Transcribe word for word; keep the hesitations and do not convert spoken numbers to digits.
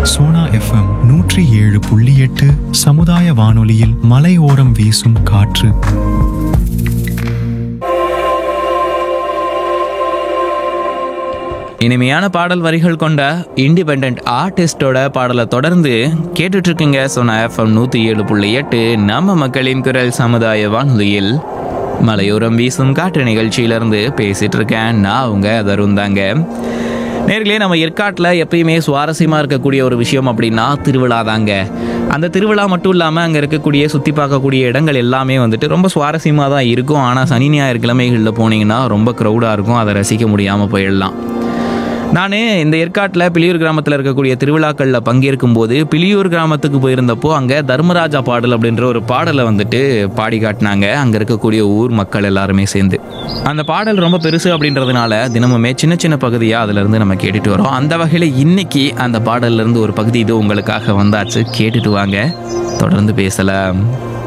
Sona FM நூற்றி ஏழு புள்ளி எட்டு சமுதாய வானொலியில் மலையோரம் வீசும் காற்று. இனிமையான பாடல் வரிகள் கொண்ட இண்டிபெண்ட் ஆர்டிஸ்டோட பாடலை தொடர்ந்து கேட்டுட்டு இருக்கீங்க. சோனா எஃப்எம் நூற்றி ஏழு புள்ளி எட்டு நம்ம மக்களின் குரல் சமுதாய வானொலியில் மலையோரம் வீசும் காற்று நிகழ்ச்சியிலிருந்து பேசிட்டு இருக்கேன். நான் உங்க தருண் தாங்க. நேர்களே, நம்ம ஏற்காட்டில் எப்பயுமே சுவாரஸ்யமாக இருக்கக்கூடிய ஒரு விஷயம் அப்படின்னா திருவிழா தாங்க. அந்த திருவிழா மட்டும் இல்லாமல் அங்கே இருக்கக்கூடிய சுற்றி பார்க்கக்கூடிய இடங்கள் எல்லாமே வந்துட்டு ரொம்ப சுவாரஸ்யமாக தான் இருக்கும். ஆனால் சனி ஞாயிறு கிழமைகளில் போனீங்கன்னா ரொம்ப க்ரௌடாக இருக்கும், அதை ரசிக்க முடியாமல் போயிடலாம். நான் இந்த ஏற்காட்டில் பிலியூர் கிராமத்தில் இருக்கக்கூடிய திருவிழாக்களில் பங்கேற்கும் போது பிலியூர் கிராமத்துக்கு போயிருந்தப்போ அங்கே தர்மராஜா பாடல் அப்படின்ற ஒரு பாடலை வந்துட்டு பாடி காட்டினாங்க அங்கே இருக்கக்கூடிய ஊர் மக்கள் எல்லாருமே சேர்ந்து. அந்த பாடல் ரொம்ப பெருசு அப்படின்றதுனால தினமுமே சின்ன சின்ன பகுதியாக அதிலிருந்து நம்ம கேட்டுட்டு வரோம். அந்த வகையில் இன்னைக்கு அந்த பாடல்லேருந்து ஒரு பகுதி இது உங்களுக்காக வந்தாச்சு. கேட்டுட்டு வாங்க, தொடர்ந்து பேசலாம்.